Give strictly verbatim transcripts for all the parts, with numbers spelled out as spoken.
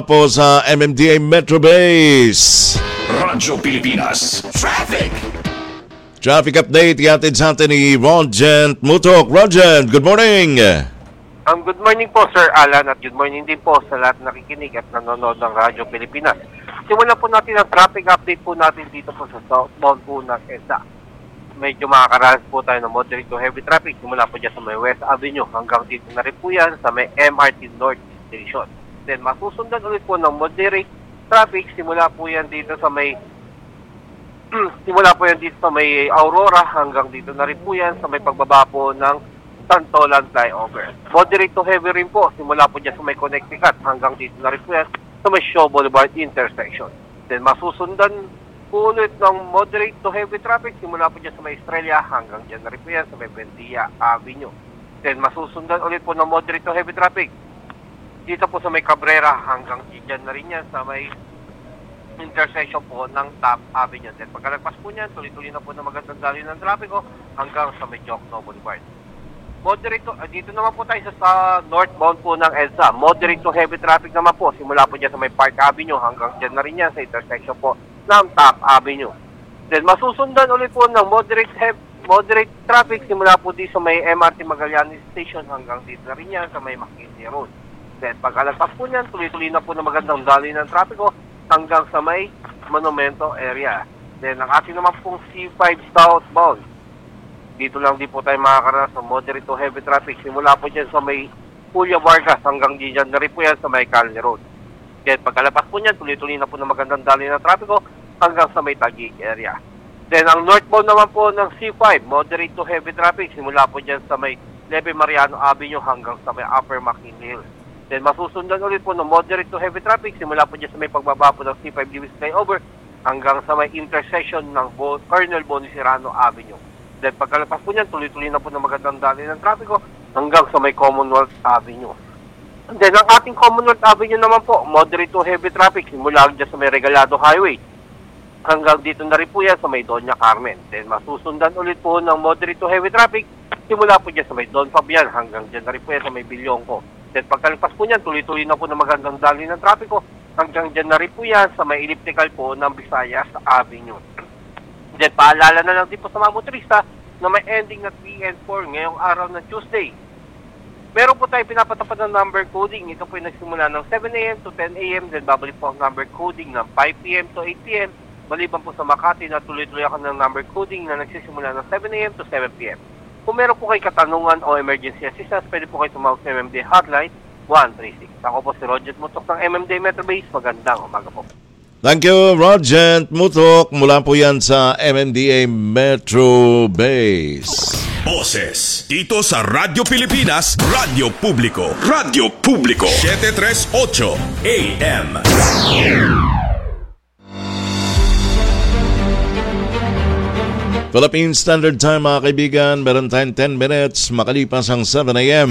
Po sa M M D A Metro Base. Radyo Pilipinas Traffic. Traffic update ihatid sa atin ni Rogent Mutok. Rogent, good morning. Um, good morning po Sir Alan at good morning din po sa lahat na nakikinig at nanonood ng Radyo Pilipinas. Simulan po natin ang traffic update po natin dito po sa southbound po ng E D S A. Medyo makakaranas po tayo ng moderate to heavy traffic simula po dyan sa may West Avenue hanggang dito na rin po yan sa may M R T North Station. Then masusundan ulit po ng moderate traffic simula po yan dito sa may simula po yan dito sa may Aurora hanggang dito na rin po yan sa may pagbaba po ng Santolan Flyover. Moderate to heavy rin po simula po dyan sa may Connecticut hanggang dito na rin po yan sa may Shaw Boulevard intersection. Then masusundan po ulit ng moderate to heavy traffic simula po dyan sa may Estrella hanggang dyan na rin po yan sa may Buendia Avenue. Then masusundan ulit po ng moderate to heavy traffic dito po sa may Cabrera hanggang dyan na rin yan sa may intersection po ng Top Avenue. Then pagkalagpas po niyan, tuloy-tuloy na po na magandang daloy ng trapiko hanggang sa may Jokno Boulevard. Moderate to, uh, dito naman po tayo sa, sa northbound po ng E D S A. Moderate to heavy traffic naman po simula po dyan sa may Park Avenue hanggang dyan na rin yan sa intersection po ng Top Avenue. Then masusundan ulit po ng moderate heavy moderate traffic simula po dito sa may M R T Magallanes Station hanggang dito na rin yan sa may McKinsey Road. Then pagkalagpas po niyan, tuloy-tuloy na po na magandang daloy ng trapiko hanggang sa may Monumento area. Then ang ating naman pong C five southbound, dito lang din po tayo makakaranas ng moderate to heavy traffic simula po dyan sa may Julia Vargas hanggang dyan na rin po yan sa may Calne Road. Then pagkalagpas po niyan, tuloy-tuloy na po na magandang daloy ng trapiko hanggang sa may Taguig area. Then ang northbound naman po ng C five, moderate to heavy traffic simula po dyan sa may Leve Mariano Avenue hanggang sa may Upper McKinley Hill. Then masusundan ulit po ng moderate to heavy traffic simula po dyan sa may pagbaba po ng C five Lewis Flyover hanggang sa may intersection ng Bo- Colonel Boniserrano Avenue. Then pagkalagpas po niyan, tuloy-tuloy na po ng magandang daloy ng trapiko hanggang sa may Commonwealth Avenue. And then ang ating Commonwealth Avenue naman po, moderate to heavy traffic simula dyan sa may Regalado Highway hanggang dito na rin po yan sa may Doña Carmen. Then masusundan ulit po ng moderate to heavy traffic simula po dyan sa may Don Fabian hanggang dyan na rin po yan sa may Bilyongco. Then pagkalagpas po niyan, tuloy-tuloy na po ng magandang daloy ng trapiko hanggang dyan na rin po yan sa may elliptical po ng Visayas Avenue. Then paalala na lang din po sa mga motorista na may ending na three and four ngayong araw ng Tuesday. Meron po tayo pinapatapad ng number coding. Ito po yung nagsimula ng seven a.m. to ten a.m. Then babalik po ang number coding ng five p.m. to eight p.m. Maliban po sa Makati na tuloy-tuloy ako ng number coding na nagsisimula ng seven a.m. to seven p.m. Kung meron po kayo katanungan o emergency assistance, pwede po kayo tumawag sa M M D Hotline one three six. Ako po si Rogent Mutok ng M M D Metro Base. Magandang umaga po. Thank you, Rogent Mutok. Mula po yan sa M M D A Metro Base. Boses dito sa Radyo Pilipinas, Radyo Publiko. Radyo Publiko seven thirty-eight A M. Philippine Standard Time mga kaibigan, meron tayong ten minutes makalipas ang seven a.m.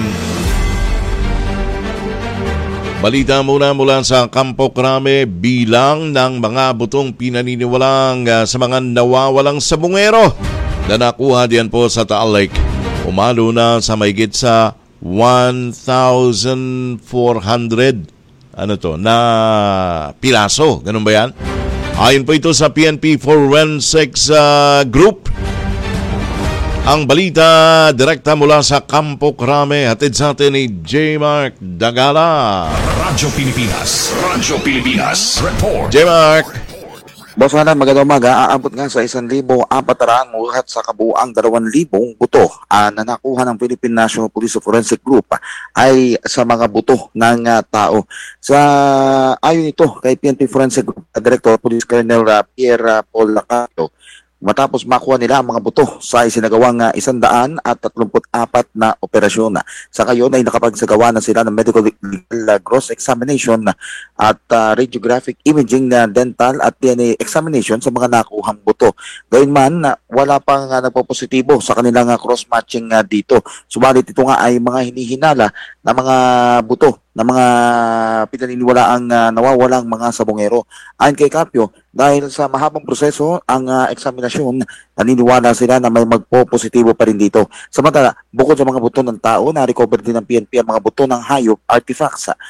Balita muna mula sa Campo Crame, bilang ng mga butong pinaniniwalang uh, sa mga nawawalang sabungero na nakuha diyan po sa Taal Lake. Umalo na sa mahigit sa one thousand four hundred ano to, na piraso. Ganun ba yan? Ayon po ito sa P N P Forensics uh, Group. Ang balita direkta mula sa Campo Crame, hatid sa atin ni J. Mark Dagala. Radyo Pilipinas, Radyo Pilipinas, report. J. Mark. Boss Hanan, magandang umaga. Aabot nga sa isang libo apat raang ulat sa kabuuang dalawang libong buto uh, na nakuha ng Philippine National Police Forensic Group uh, ay sa mga buto ng uh, tao. Sa ayon ito kay P N P Forensic Group uh, Director Police Colonel uh, Pierre uh, Paul Lacato, matapos makuha nila ang mga buto sa isinagawang uh, isandaan at tatlumput apat na operasyon. Sa kayon ay nakapagsagawa na sila ng medical legal uh, gross examination at uh, radiographic imaging na uh, dental at D N A examination sa mga nakuhang buto. Gayunman, uh, wala pang uh, nagpo-positibo sa kanilang uh, cross-matching uh, dito. Subalit ito nga ay mga hinihinala na mga buto na mga pinaniniwalaang uh, nawawalang mga sabongero. Ayon kay Carpio, dahil sa mahabang proseso ang uh, eksaminasyon, naniniwala sila na may magpo-positibo pa rin dito. Samantala, bukod sa mga buto ng tao, na-recover din ng P N P ang mga buto ng hayop artifacts